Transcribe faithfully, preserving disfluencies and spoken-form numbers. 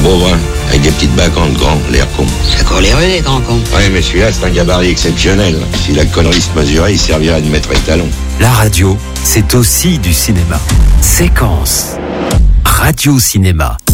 pauvre, hein, avec des petites bacantes grands, l'air con. C'est encore les rues, les grands cons. Ouais, mais celui-là, c'est un gabarit exceptionnel. Si la connerie se mesurait, il servirait de maître étalon. La radio, c'est aussi du cinéma. Séquence. Radio Cinéma.